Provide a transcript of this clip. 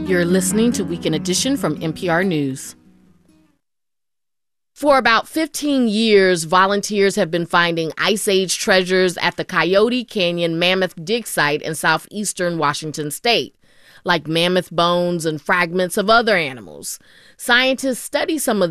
You're listening to Weekend Edition from NPR News. For about 15 years, volunteers have been finding Ice Age treasures at the Coyote Canyon Mammoth Dig Site in southeastern Washington state, like mammoth bones and fragments of other animals. Scientists study some of